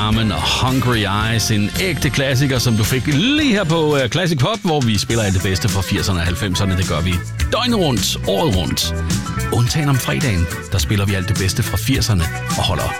Carmen og Hungry Eyes, en ægte klassiker, som du fik lige her på Classic Pop, hvor vi spiller alt det bedste fra 80'erne og 90'erne. Det gør vi døgnet rundt, året rundt. Undtagen om fredagen, der spiller vi alt det bedste fra 80'erne og holder